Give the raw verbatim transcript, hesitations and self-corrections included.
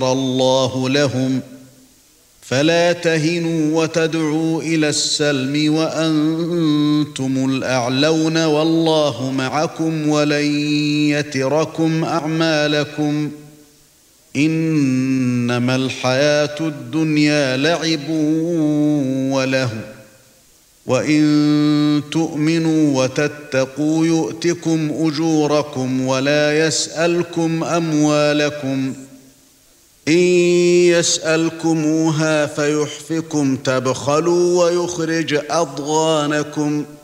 الله لهم فلا تهنوا وتدعوا إلى السلم وأنتم الأعلون والله معكم ولن يتركم أعمالكم إنما الحياة الدنيا لعب وله وإن تؤمنوا وتتقوا يؤتكم أجوركم ولا يسألكم أموالكم إن يسألكموها فيحفكم تبخلوا ويخرج أضغانكم